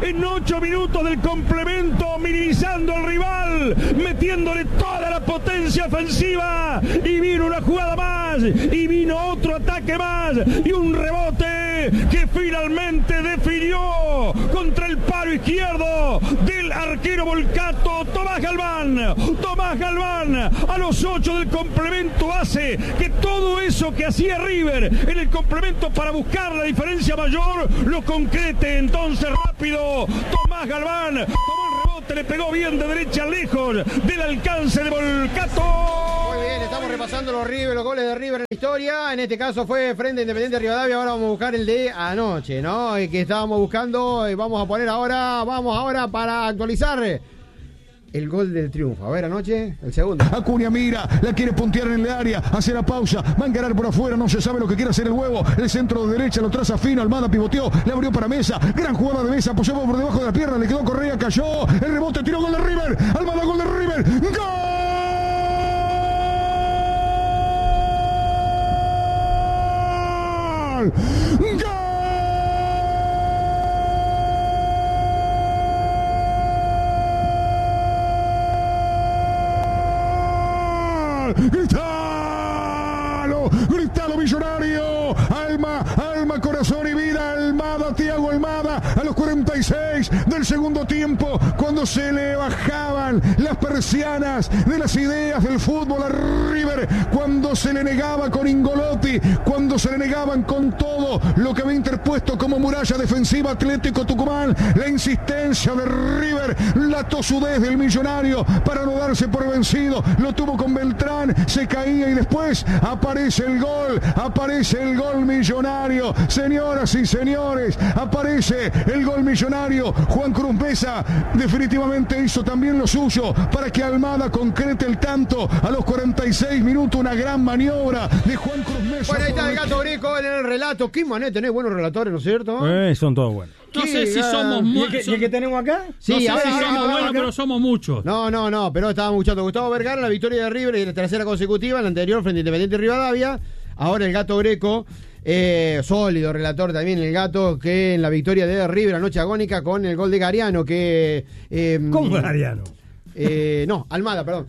en 8 minutos del complemento, minimizando al rival, metiéndole toda la potencia ofensiva, y vino una jugada más, y vino otro ataque más, y un rebote que finalmente definió contra el palo izquierdo del arquero Volcato, Tomás Galván. Tomás Galván a los 8 del complemento hace que todo eso que hacía River en el complemento para buscar la diferencia mayor lo concrete. Entonces rápido Tomás Galván tomó el rebote, le pegó bien de derecha, lejos del alcance de Volcato. Muy bien, estamos repasando los goles de River en la historia. En este caso fue frente a Independiente Rivadavia. Ahora vamos a buscar el de anoche, ¿no? El que estábamos buscando y vamos ahora para actualizar el gol del triunfo. A ver, anoche, el segundo. Acuña mira, la quiere puntear en el área, hace la pausa, va a encarar por afuera, no se sabe lo que quiere hacer el huevo. El centro de derecha lo traza fino, Almada pivoteó, le abrió para Mesa, gran jugada de Mesa, apoyó por debajo de la pierna, le quedó Correa, cayó, el rebote, tiró, gol de River, Almada, gol de River, ¡gol! ¡Gol! Gritalo Millonario, alma, corazón y vida, Almada, Thiago Almada, a los 46 del segundo tiempo, cuando se le bajaban las persianas de las ideas del fútbol a River, cuando se le negaba con Ingolotti, cuando se le negaban con todo lo que había interpuesto como muralla defensiva Atlético Tucumán, la insistencia de River, la tosudez del Millonario para no darse por vencido, lo tuvo con Beltrán, se caía y después aparece el gol Millonario, señoras y señores, aparece el gol Millonario. Juan Cruz Mesa definitivamente hizo también lo suyo para que Almada concrete el tanto a los 46 minutos, una gran maniobra de Juan Cruz Mesa. Bueno, ahí está el Gato Greco en el relato. Qué manera, tenés buenos relatores, ¿no es cierto? Son todos buenos. No sé si somos muchos. ¿Y el que tenemos acá? Sí, no sé si somos buenos, pero somos muchos. No, pero estábamos escuchando Gustavo Vergara, la victoria de River y la tercera consecutiva, la anterior frente a Independiente Rivadavia. Ahora el Gato Greco, sólido relator también el Gato, que en la victoria de River anoche agónica con el gol de Gariano, que... ¿Cómo Gariano? No, Almada, perdón.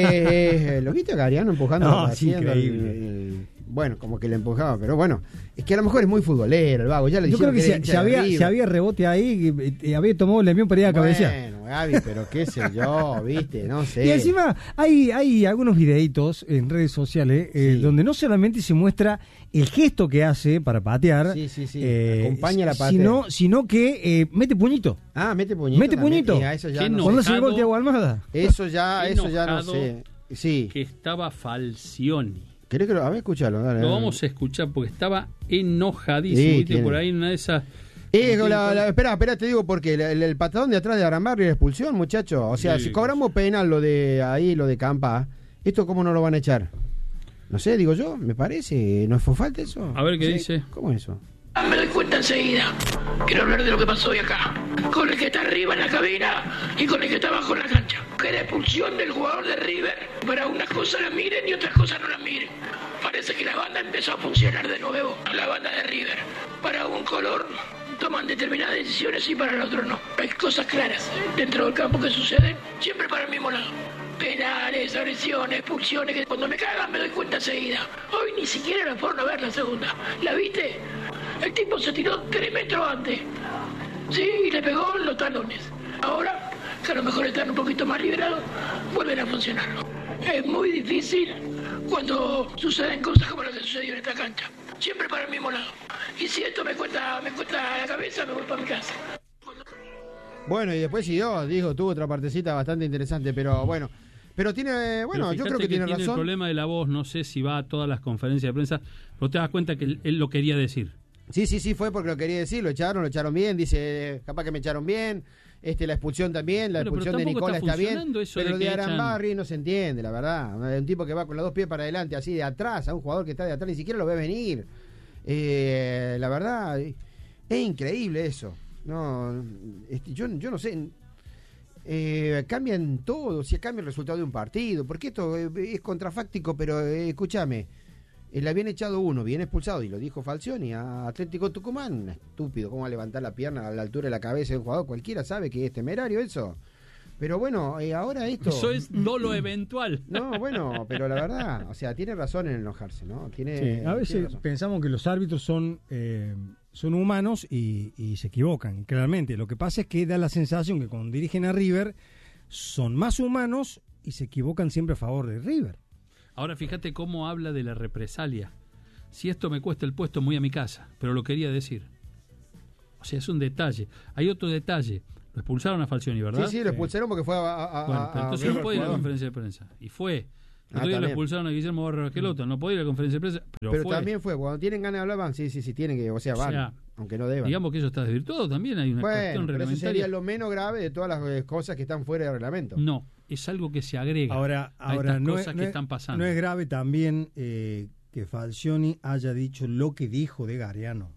¿Lo viste a Gariano empujando? No, sí, increíble. Bueno, como que le empujaba, pero bueno, es que a lo mejor es muy futbolero el vago. Ya le yo creo que si había rebote ahí, había tomado el envión para ir a cabecear. Bueno, Gaby, pero qué sé yo, viste, no sé. Y encima hay algunos videitos en redes sociales donde no solamente se muestra el gesto que hace para patear, acompaña la patea, sino que mete puñito. Ah, mete puñito. Mete puñito. Eso ya no. ¿Cuándo hace el gol Thiago Almada? Eso ya no sé. Sí. Que estaba Falcioni. ¿Querés que lo escuchalo? Dale, lo vamos a escuchar porque estaba enojadísimo. Sí, por ahí en una de esas. Espera, te digo porque el patadón de atrás de Arambarri, la expulsión, muchacho. O sea, si cobramos penal lo de Campa, ¿esto cómo no lo van a echar? No sé, digo yo, me parece. ¿No fue falta eso? A ver qué dice. ¿Cómo es eso? Me doy cuenta enseguida. Quiero hablar de lo que pasó hoy acá. Con el que está arriba en la cabina y con el que está abajo en la cancha. Que la expulsión del jugador de River. Para unas cosas la miren y otras cosas no la miren. Parece que la banda empezó a funcionar de nuevo. La banda de River. Para un color toman determinadas decisiones y para el otro no. Hay cosas claras dentro del campo que suceden siempre para el mismo lado. Penales, agresiones, expulsiones, que cuando me cagan me doy cuenta enseguida. Hoy ni siquiera la fueron a ver la segunda. ¿La viste? El tipo se tiró 3 metros antes. Sí, y le pegó en los talones. Ahora, que a lo mejor están un poquito más liberados, vuelven a funcionar. Es muy difícil cuando suceden cosas como las que sucedió en esta cancha. Siempre para el mismo lado. Y si esto me cuesta la cabeza, me voy para mi casa. Bueno, y después tuvo otra partecita bastante interesante, pero bueno. Pero tiene, bueno, yo creo que tiene razón. El problema de la voz, no sé si va a todas las conferencias de prensa, pero te das cuenta que él lo quería decir. Sí, fue porque lo quería decir, lo echaron bien, dice, capaz que me echaron bien, la expulsión también, la expulsión de Nicola está bien, pero lo de Arambarri no se entiende, la verdad. Es un tipo que va con los 2 pies para adelante, así de atrás, a un jugador que está de atrás, ni siquiera lo ve venir. La verdad, es increíble eso. No, yo no sé. Cambian todo, si cambia el resultado de un partido, porque esto es contrafáctico, pero escúchame, Le habían echado uno, bien expulsado, y lo dijo Falcioni, a Atlético Tucumán. Estúpido, ¿cómo va a levantar la pierna a la altura de la cabeza de un jugador? Cualquiera sabe que es temerario eso. Pero bueno, ahora esto... Eso es dolo eventual. No, bueno, pero la verdad, o sea, tiene razón en enojarse, ¿no? A veces pensamos que los árbitros son humanos y se equivocan, claramente. Lo que pasa es que da la sensación que cuando dirigen a River son más humanos y se equivocan siempre a favor de River. Ahora fíjate cómo habla de la represalia. Si esto me cuesta el puesto, muy a mi casa, pero lo quería decir. O sea, es un detalle. Hay otro detalle. Lo expulsaron a Falcioni, ¿verdad? Sí, lo expulsaron porque fue bueno, pero entonces no podía ir a la conferencia de prensa. Y fue. El otro día lo expulsaron a Guillermo Barros Esqueloto. No podía ir a la conferencia de prensa, pero fue. También fue. Cuando tienen ganas de hablar, van. Sí, tienen que. O sea, van. Aunque no deban. Digamos que eso está desvirtuado también. Hay una cuestión reglamentaria. Eso sería lo menos grave de todas las cosas que están fuera del reglamento. No, es algo que se agrega ahora a estas cosas que están pasando. No es grave también que Falcioni haya dicho lo que dijo de Gariano.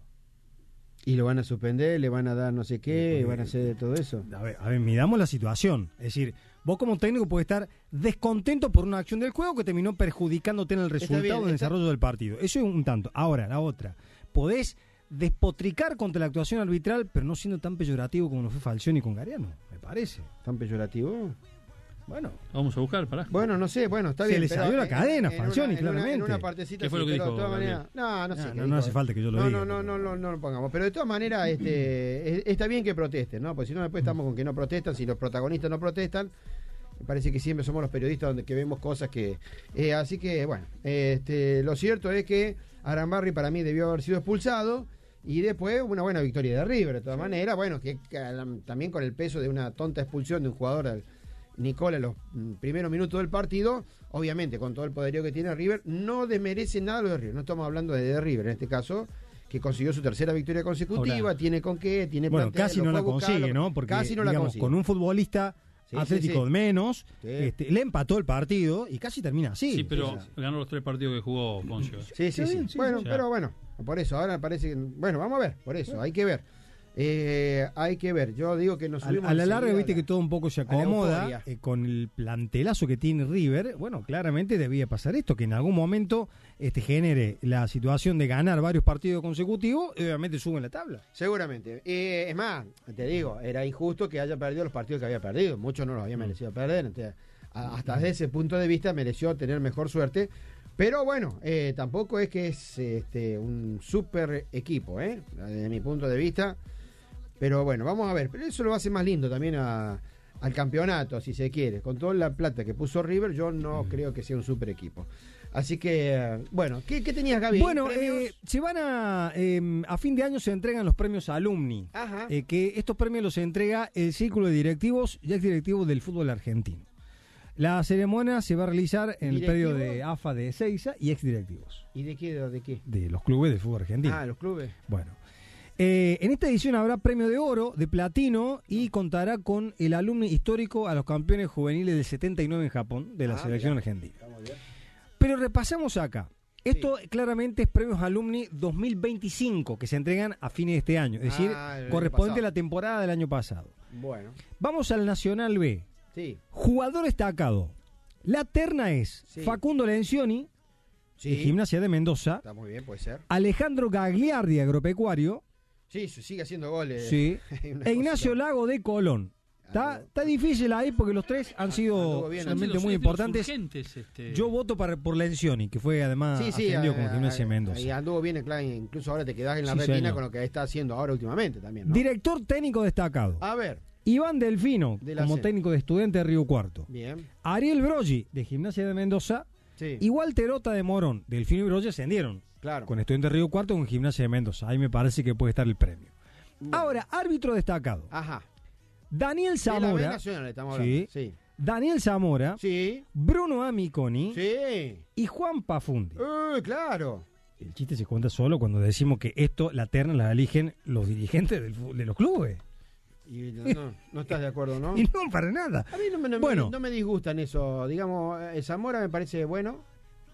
Y lo van a suspender, le van a dar no sé qué, van a hacer todo eso. A ver, miramos la situación. Es decir, vos como técnico podés estar descontento por una acción del juego que terminó perjudicándote en el resultado del desarrollo del partido. Eso es un tanto. Ahora, la otra. Podés despotricar contra la actuación arbitral, pero no siendo tan peyorativo como lo fue Falcioni con Gariano, me parece. ¿Tan peyorativo? Bueno, vamos a buscar, pará. Bueno, no sé, está bien. Se le salió la cadena, Falcioni, claramente. En una partecita. ¿Qué fue lo que dijo? De todas maneras, no sé. No hace falta que yo lo diga. No lo pongamos. Pero de todas maneras, está bien que protesten, ¿no? Porque si no, después estamos con que no protestan. Si los protagonistas no protestan, me parece que siempre somos los periodistas donde que vemos cosas que... así que, bueno, lo cierto es que Arambarri para mí debió haber sido expulsado. Y después una buena victoria de River, de todas maneras. Bueno, que también con el peso de una tonta expulsión de un jugador... Nicola en los primeros minutos del partido, obviamente con todo el poderío que tiene River, no desmerece nada lo de River. No estamos hablando de River en este caso, que consiguió su tercera victoria consecutiva. Ahora, tiene con qué, tiene bueno, plantel, casi no la consigue, ¿no? Porque casi no la consigue. Con un futbolista Atlético de menos, le empató el partido y casi termina así. Sí, pero ganó los 3 partidos que jugó Poncio. Sí. Bueno, pero bueno, por eso, ahora parece que... Bueno, vamos a ver, por eso, hay que ver. Hay que ver, yo digo que nos subimos a la larga, viste que todo un poco se acomoda con el plantelazo que tiene River. Bueno, claramente debía pasar esto, que en algún momento genere la situación de ganar varios partidos consecutivos y obviamente suben la tabla. Seguramente. Es más, te digo, era injusto que haya perdido los partidos que había perdido. Muchos no los había merecido perder. Entonces, hasta desde ese punto de vista mereció tener mejor suerte. Pero bueno, tampoco es que es un super equipo, desde mi punto de vista. Pero bueno, vamos a ver. Pero eso lo hace más lindo también al campeonato, si se quiere. Con toda la plata que puso River, yo no creo que sea un super equipo. Así que, bueno, ¿qué tenías, Gaby? Bueno, se van a fin de año se entregan los premios Alumni. Ajá. Que estos premios los entrega el Círculo de Directivos y Exdirectivos del Fútbol Argentino. La ceremonia se va a realizar en el predio de AFA de Ezeiza y exdirectivos. ¿Y de qué? De los clubes del fútbol argentino. Los clubes. Bueno. En esta edición habrá premio de oro, de platino y contará con el alumni histórico a los campeones juveniles del 79 en Japón de la selección argentina. Pero repasamos acá. Esto claramente es premios alumni 2025 que se entregan a fines de este año, es decir, correspondiente a la temporada del año pasado. Bueno. Vamos al Nacional B. Sí. Jugador destacado. La terna es Facundo Lencioni, de Gimnasia de Mendoza. Está muy bien, puede ser. Alejandro Gagliardi, Agropecuario. Sí, sigue haciendo goles. Sí. E Ignacio Lago de Colón. Está difícil ahí porque los tres han sido realmente muy importantes. Yo voto por Lencioni, que fue además ascendido con Gimnasia de Mendoza. Y anduvo bien, claro, incluso ahora te quedás en la retina con lo que está haciendo ahora últimamente también, ¿no? Director técnico destacado. A ver. Iván Delfino, como técnico de Estudiante de Río Cuarto. Bien. Ariel Broggi, de Gimnasia de Mendoza. Sí. Y Walter Ota de Morón. Delfino y Broggi ascendieron. Claro. Con Estudiante de Río Cuarto con Gimnasia de Mendoza. Ahí me parece que puede estar el premio. Bueno. Ahora, árbitro destacado. Ajá. Daniel Zamora. Sí. Daniel Zamora. Sí. Bruno Amiconi. Sí. Y Juan Pafundi. Claro. El chiste se cuenta solo cuando decimos que la terna la eligen los dirigentes de los clubes. Y no estás de acuerdo, ¿no? Y no, para nada. A mí no me disgustan eso. Digamos, Zamora me parece bueno.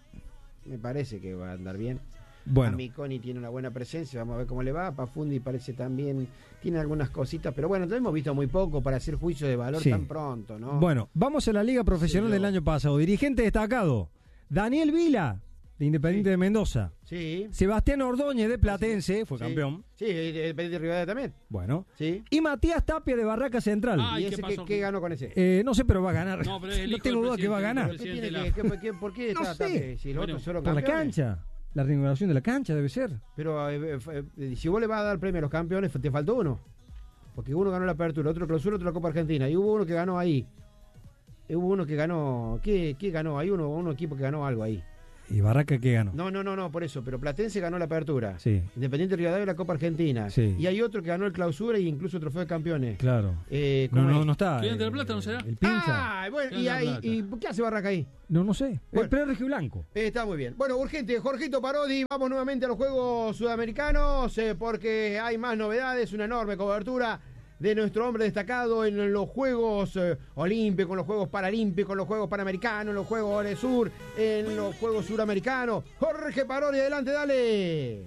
Me parece que va a andar bien. Bueno. Amiconi tiene una buena presencia, vamos a ver cómo le va. Pafundi parece también, tiene algunas cositas, pero bueno, lo hemos visto muy poco para hacer juicio de valor tan pronto, ¿no? Bueno, vamos a la Liga Profesional del año pasado. Dirigente destacado, Daniel Vila, de Independiente de Mendoza. Sí. Sebastián Ordóñez de Platense, fue campeón. Sí, de Independiente de Rivadavia también. Bueno. Sí. Y Matías Tapia de Barraca Central. ¿Y ese qué ganó con ese? No sé, pero va a ganar. No, pero es el no tengo duda que va a ganar. ¿Por qué está Tapia? Si los otros fueron por la campeones. cancha. La remodelación de la cancha debe ser. Pero si vos le vas a dar premio a los campeones, te faltó uno. Porque uno ganó la apertura, otro clausura, otro la Copa Argentina. Y hubo uno que ganó ahí. Hubo uno que ganó. ¿Qué ganó? Hay un equipo que ganó algo ahí. ¿Y Barraca qué ganó? No, por eso. Pero Platense ganó la apertura. Sí. Independiente de Rivadavia la Copa Argentina. Sí. Y hay otro que ganó el clausura e incluso trofeo de campeones. Claro. No está. ¿Quién de la Plata no será? El Pinza. Bueno, ¿y qué hace Barraca ahí? No sé. Bueno. Pero es Rojiblanco. Está muy bien. Bueno, urgente, Jorgito Parodi, vamos nuevamente a los Juegos Sudamericanos porque hay más novedades, una enorme cobertura de nuestro hombre destacado en los Juegos Olímpicos, en los Juegos Paralímpicos, en los Juegos Panamericanos, en los Juegos del Sur, en los Juegos Suramericanos. Jorge Parodi, adelante, dale.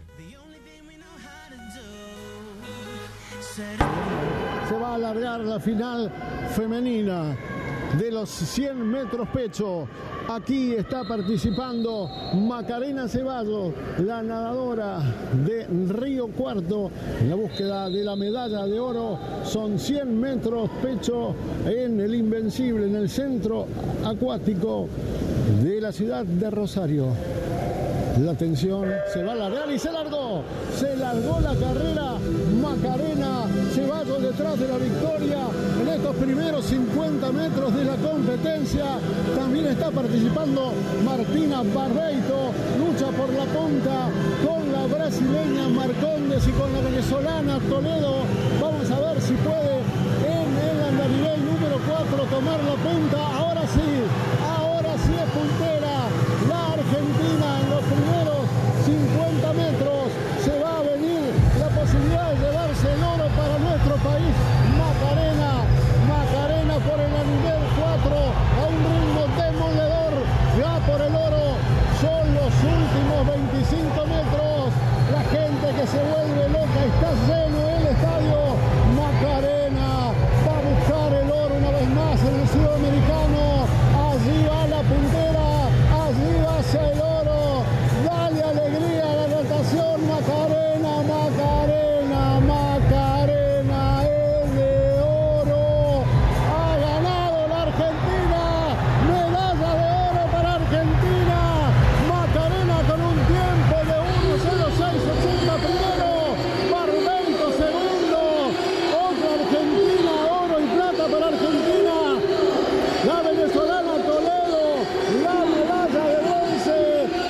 Se va a alargar la final femenina de los 100 metros pecho. Aquí está participando Macarena Ceballos, la nadadora de Río Cuarto, en la búsqueda de la medalla de oro. Son 100 metros pecho en el Invencible, en el centro acuático de la ciudad de Rosario. La tensión se va a alargar y se largó la carrera. Macarena Ceballos detrás de la victoria en estos primeros 50 metros de la competencia. También está participando Martina Barreito, lucha por la punta con la brasileña Marcondes y con la venezolana Toledo. Vamos a ver si puede en el andarivel número 4 tomar la punta. Ahora sí es puntera la Argentina en los primeros 50 metros. Se va a venir la posibilidad de llevarse el oro para nuestro país. Macarena por el nivel 4 a un ritmo demoledor. Ya por el oro son los últimos 25 metros. La gente que se vuelve loca, está lleno el estadio. Macarena va a buscar el oro una vez más en el sudamericano. Allí va la puntera, allí va hacia el oro. Dale alegría a la natación, Macarena es de oro. Ha ganado la Argentina, medalla de oro para Argentina. Macarena con un tiempo de 1:06.80 primero, Barbeito segundo. Otra Argentina, oro y plata para Argentina. La venezolana Toledo, la medalla de bronce.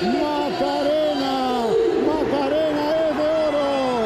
Macarena es de oro.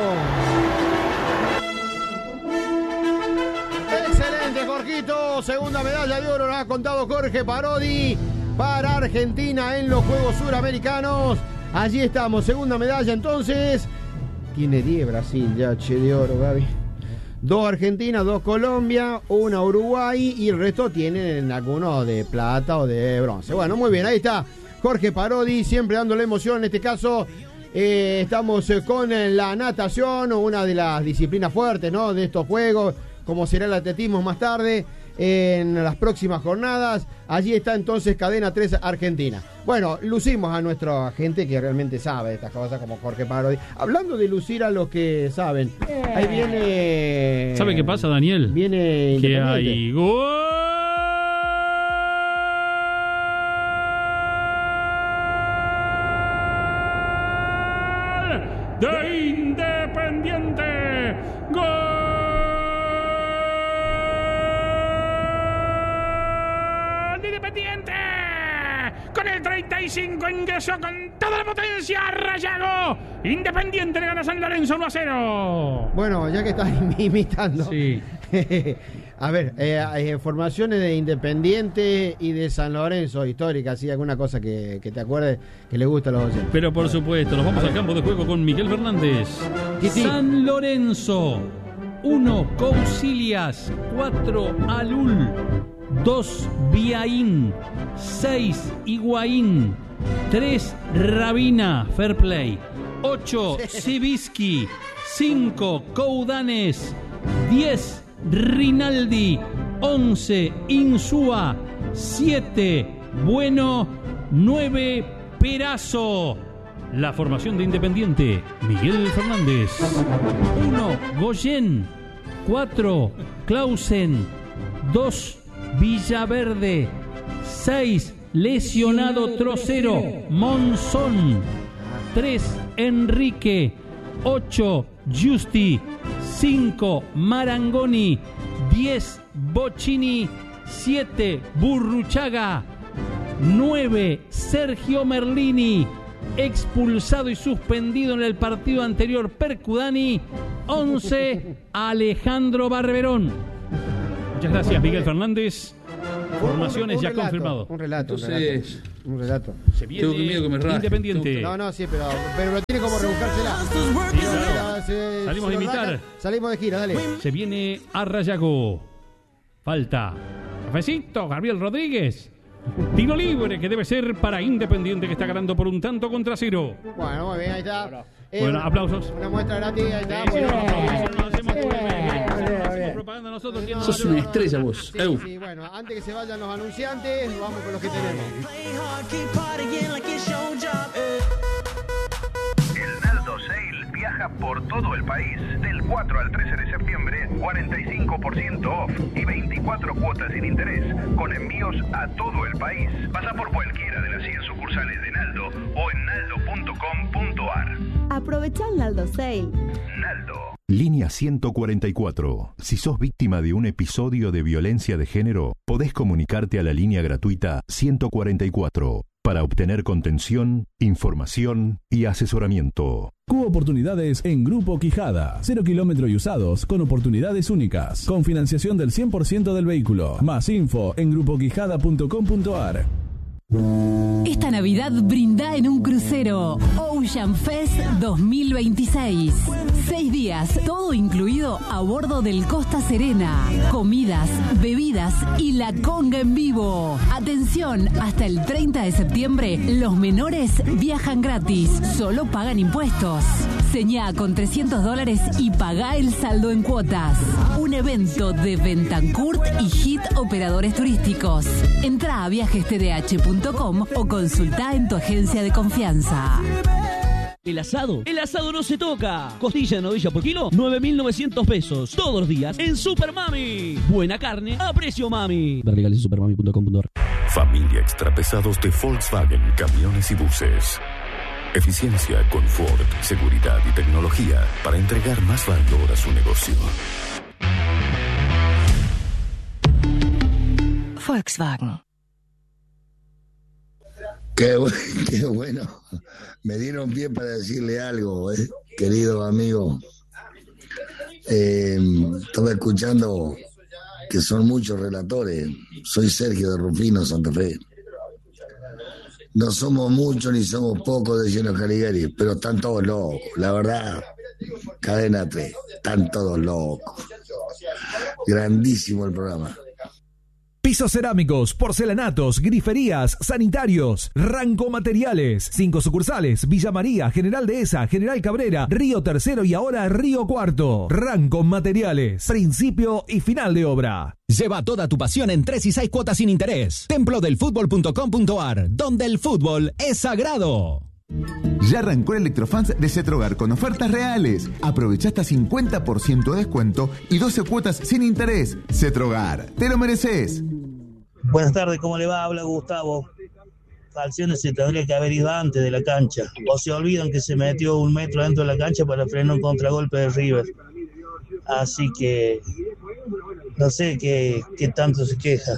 Excelente, Jorgito. Segunda medalla de oro, nos ha contado Jorge Parodi para Argentina en los Juegos Suramericanos. Allí estamos, segunda medalla entonces. Tiene 10 Brasil ya, de oro, Gaby. 2 Argentina, 2 Colombia, 1 Uruguay y el resto tienen algunos de plata o de bronce. Bueno, muy bien, ahí está Jorge Parodi, siempre dándole emoción. En este caso estamos con la natación, una de las disciplinas fuertes, ¿no?, de estos juegos, como será el atletismo más tarde en las próximas jornadas. Allí está entonces Cadena 3 Argentina. Bueno, lucimos a nuestra gente que realmente sabe de estas cosas, como Jorge Parodi. Hablando de lucir a los que saben, ahí viene... ¿Sabe qué pasa, Daniel? Viene que hay gol de Independiente. ¡Gol! Independiente, con el 35 ingresó con toda la potencia, Rayago. Independiente le gana a San Lorenzo 1-0. Bueno, ya que estás imitando. Sí. A ver, formaciones de Independiente y de San Lorenzo, histórica, así alguna cosa que te acuerdes que le gusta a los oyentes. Pero por supuesto, nos vamos al campo de juego con Miguel Fernández. Tití. San Lorenzo 1, Coucilias 4, Alul 2, Biaín 6, Higuaín 3, Rabina, Fair Play 8, Sibiski 5, Coudanes 10, Rinaldi 11, Insúa 7, Bueno 9, Perazo. La formación de Independiente, Miguel Fernández. 1, Goyen. 4, Clausen. 2, Villaverde. 6, lesionado Trocero, Monzón. 3, Enrique. 8, Justi. 5, Marangoni. 10, Bocchini. 7, Burruchaga. 9, Sergio Merlini. Expulsado y suspendido en el partido anterior, Percudani. 11, Alejandro Barberón. Muchas gracias, Miguel Fernández. Formaciones ya confirmado. Un relato. Entonces, un relato. Se viene miedo que me raje. Independiente. No, sí, pero tiene como rebuscársela. Sí, claro. Salimos de invitar. Salimos de gira, dale. Se viene Arrayago. Falta. Cafecito, Gabriel Rodríguez. Tiro libre que debe ser para Independiente, que está ganando por 1-0. Bueno, muy bien, ahí está. Bueno, aplausos. Una muestra gratis, ahí está. Propaganda nosotros. Sos una estrella vos. Sí, bueno, antes que se vayan los anunciantes, vamos con los que tenemos. El Naldo Sale viaja por todo el país. Del 4 al 13 de septiembre, 45% off y 24 cuotas sin interés, con envíos a todo el país. Pasa por cualquiera de las 100 sucursales de Naldo o en naldo.com.ar. Aprovecha el Naldo Sale. Naldo. Línea 144. Si sos víctima de un episodio de violencia de género, podés comunicarte a la línea gratuita 144 para obtener contención, información y asesoramiento. Oportunidades en Grupo Quijada. 0 kilómetros y usados con oportunidades únicas. Con financiación del 100% del vehículo. Más info en grupoquijada.com.ar. Esta Navidad brinda en un crucero Ocean Fest 2026. 6 días, todo incluido a bordo del Costa Serena. Comidas, bebidas y la conga en vivo. Atención, hasta el 30 de septiembre los menores viajan gratis, solo pagan impuestos. Señá con $300 y pagá el saldo en cuotas. Un evento de Bentancurt y Hit Operadores Turísticos. Entrá a viajestdh.com o consultá en tu agencia de confianza. El asado no se toca. Costilla de novilla por kilo, 9.900 pesos. Todos los días en Super Mami. Buena carne a precio mami. Ver legales en supermami.com.ar. Familia extrapesados de Volkswagen, camiones y buses. Eficiencia, confort, seguridad y tecnología para entregar más valor a su negocio. Volkswagen. Qué bueno. Me dieron pie para decirle algo, querido amigo. Estaba escuchando que son muchos relatores. Soy Sergio de Rufino, Santa Fe. No somos muchos ni somos pocos, decían los Caligari, pero están todos locos. La verdad, Cadena 3, están todos locos. Grandísimo el programa. Pisos cerámicos, porcelanatos, griferías, sanitarios, Ranco Materiales. 5 sucursales: Villa María, General Dehesa, General Cabrera, Río Tercero y ahora Río Cuarto. Ranco Materiales. Principio y final de obra. Lleva toda tu pasión en 3 y 6 cuotas sin interés. Templodelfutbol.com.ar, donde el fútbol es sagrado. Ya arrancó el Electrofans de Cetrogar con ofertas reales. Aprovecha hasta 50% de descuento y 12 cuotas sin interés. Cetrogar, te lo mereces. Buenas tardes, ¿cómo le va? Habla Gustavo. Falcione se tendría que haber ido antes de la cancha. O se olvidan que se metió 1 metro dentro de la cancha para frenar un contragolpe de River. Así que no sé qué tanto se queja.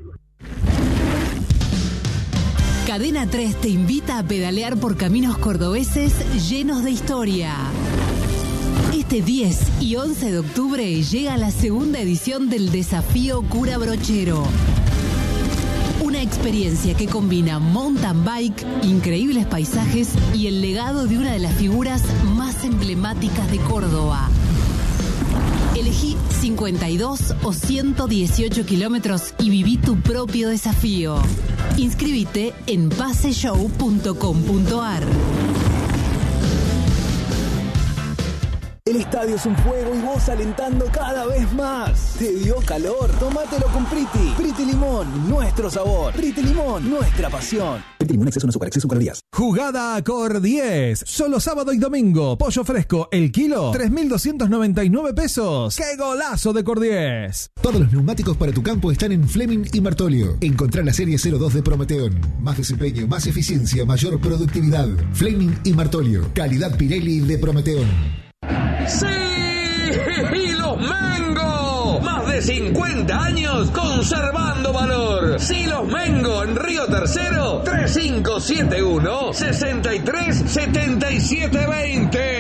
Cadena 3 te invita a pedalear por caminos cordobeses llenos de historia. Este 10 y 11 de octubre llega la segunda edición del Desafío Cura Brochero. Una experiencia que combina mountain bike, increíbles paisajes y el legado de una de las figuras más emblemáticas de Córdoba. Elegí 52 o 118 kilómetros y viví tu propio desafío. Inscríbete en paseshow.com.ar. El estadio es un fuego y vos alentando cada vez más. ¿Te dio calor? Tómatelo con Priti. Priti Limón, nuestro sabor. Priti Limón, nuestra pasión. Priti Limón, exceso no azúcar, exceso calorías. Jugada a Cor 10. Solo sábado y domingo. Pollo fresco, el kilo, 3.299 pesos. ¡Qué golazo de Cor 10! Todos los neumáticos para tu campo están en Fleming y Martolio. Encontrá la serie 02 de Prometeon. Más desempeño, más eficiencia, mayor productividad. Fleming y Martolio. Calidad Pirelli de Prometeon. ¡Sí! ¡Y los Mengo! Más de 50 años conservando valor. Silos Mengo en Río Tercero, 3571-637720.